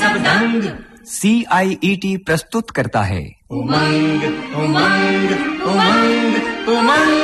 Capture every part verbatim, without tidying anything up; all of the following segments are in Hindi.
शब्दंग सी आई ई टी प्रस्तुत करता है उमंग उमंग उमंग उमंग।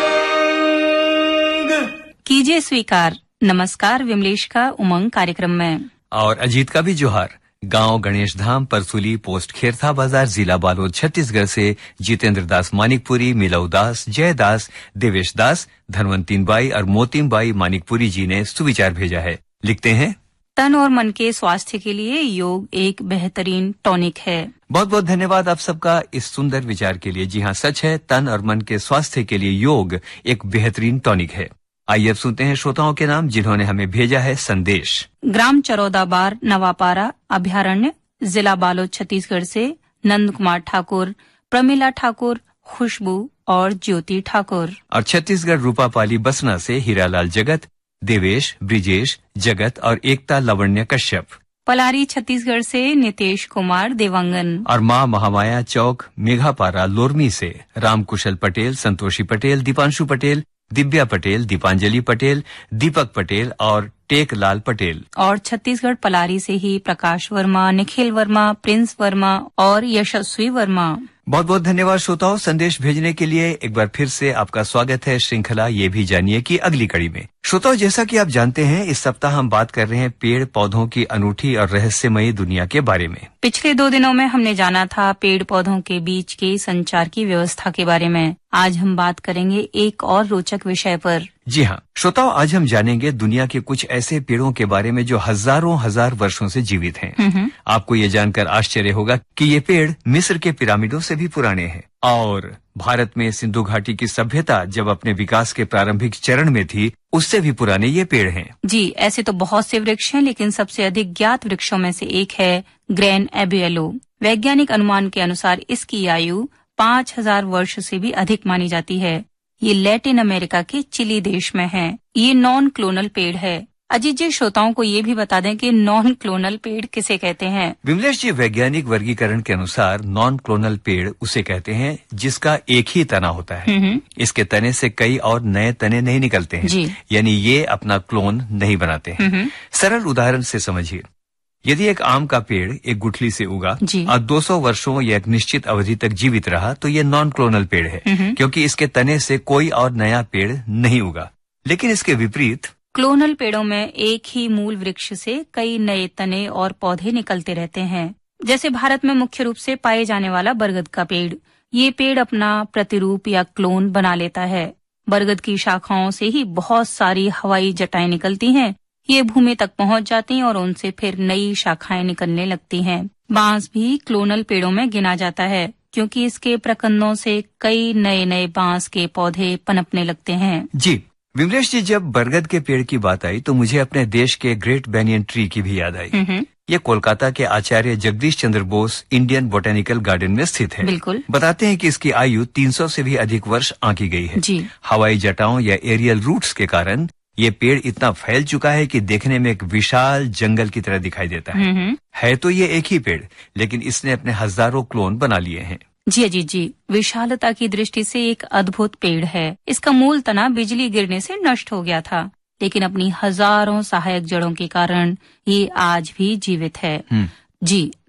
कीजिए स्वीकार। नमस्कार विमलेश का उमंग कार्यक्रम में। और अजीत का भी जोहार। गांव गणेश धाम परसुली पोस्ट खेरथा बाजार जिला बालोद छत्तीसगढ़ से जितेंद्र दास मानिकपुरी, मिलव दास, जय दास, देवेश दास, धनवंतीन बाई और मोतीम बाई मानिकपुरी जी ने सुविचार भेजा है। लिखते हैं, तन और मन के स्वास्थ्य के लिए योग एक बेहतरीन टॉनिक है। बहुत बहुत धन्यवाद आप सबका इस सुंदर विचार के लिए। जी हाँ, सच है, तन और मन के स्वास्थ्य के लिए योग एक बेहतरीन टॉनिक है। आइए अब सुनते हैं श्रोताओं के नाम जिन्होंने हमें भेजा है संदेश। ग्राम चरौदा बार नवापारा अभ्यारण्य जिला बालोद छत्तीसगढ़ से नंद कुमार ठाकुर, प्रमिला ठाकुर, खुशबू और ज्योति ठाकुर। और छत्तीसगढ़ रूपापाली बसना से हीरालाल जगत, देवेश, ब्रिजेश, जगत और एकता लवण्य कश्यप। पलारी छत्तीसगढ़ से नितेश कुमार देवांगन। और माँ महामाया चौक मेघापारा लोरमी से रामकुशल पटेल, संतोषी पटेल, दीपांशु पटेल, दिव्या पटेल, दीपांजलि पटेल, दीपक पटेल और टेक लाल पटेल। और छत्तीसगढ़ पलारी से ही प्रकाश वर्मा, निखिल वर्मा, प्रिंस वर्मा और यशस्वी वर्मा। बहुत बहुत धन्यवाद श्रोताओं संदेश भेजने के लिए। एक बार फिर से आपका स्वागत है श्रृंखला ये भी जानिए की अगली कड़ी में। श्रोताओं, जैसा कि आप जानते हैं, इस सप्ताह हम बात कर रहे हैं पेड़ पौधों की अनूठी और रहस्यमयी दुनिया के बारे में। पिछले दो दिनों में हमने जाना था पेड़ पौधों के बीच के संचार की व्यवस्था के बारे में। आज हम बात करेंगे एक और रोचक विषय पर। जी हाँ श्रोताओं, आज हम जानेंगे दुनिया के कुछ ऐसे पेड़ों के बारे में जो हजारों हजार वर्षों से जीवित हैं। आपको ये जानकर आश्चर्य होगा कि ये पेड़ मिस्र के पिरामिडों से भी पुराने हैं। और भारत में सिंधु घाटी की सभ्यता जब अपने विकास के प्रारंभिक चरण में थी, उससे भी पुराने ये पेड़ हैं। जी, ऐसे तो बहुत से वृक्ष हैं, लेकिन सबसे अधिक ज्ञात वृक्षों में से एक है ग्रैन एबुएलो। वैज्ञानिक अनुमान के अनुसार इसकी आयु पाँच हजार वर्ष से भी अधिक मानी जाती है। ये लैटिन अमेरिका के चिली देश में है। ये नॉन क्लोनल पेड़ है। अजीत जी, श्रोताओं को ये भी बता दें कि नॉन क्लोनल पेड़ किसे कहते हैं। विमलेश जी, वैज्ञानिक वर्गीकरण के अनुसार नॉन क्लोनल पेड़ उसे कहते हैं जिसका एक ही तना होता है। इसके तने से कई और नए तने नहीं निकलते हैं, यानी ये अपना क्लोन नहीं बनाते हैं। सरल उदाहरण से समझिए, यदि एक आम का पेड़ एक गुठली से उगा और दो सौ वर्षों या एक निश्चित अवधि तक जीवित रहा, तो ये नॉन क्लोनल पेड़ है, क्योंकि इसके तने से कोई और नया पेड़ नहीं उगा। लेकिन इसके विपरीत क्लोनल पेड़ों में एक ही मूल वृक्ष से कई नए तने और पौधे निकलते रहते हैं। जैसे भारत में मुख्य रूप से पाए जाने वाला बरगद का पेड़। ये पेड़ अपना प्रतिरूप या क्लोन बना लेता है। बरगद की शाखाओं से ही बहुत सारी हवाई जटाएं निकलती हैं। ये भूमि तक पहुंच जाती हैं और उनसे फिर नई शाखाएं निकलने लगती हैं। बांस भी क्लोनल पेड़ों में गिना जाता है, क्योंकि इसके प्रकंदों से कई नए नए बांस के पौधे पनपने लगते हैं। जी विमलेश जी, जब बरगद के पेड़ की बात आई तो मुझे अपने देश के ग्रेट बैनियन ट्री की भी याद आई। ये कोलकाता के आचार्य Jagdish Chandra Bose Indian botanical garden में स्थित है। बिल्कुल। बताते हैं कि इसकी आयु तीन सौ से भी अधिक वर्ष आंकी गई है। जी। हवाई जटाओं या एरियल रूट्स के कारण ये पेड़ इतना फैल चुका है कि देखने में एक विशाल जंगल की तरह दिखाई देता है। है तो ये एक ही पेड़, लेकिन इसने अपने हजारों क्लोन बना लिए हैं। जी अजीत जी, विशालता की दृष्टि से एक अद्भुत पेड़ है। इसका मूल तना बिजली गिरने से नष्ट हो गया था, लेकिन अपनी हजारों सहायक जड़ों के कारण ये आज भी जीवित है। जी,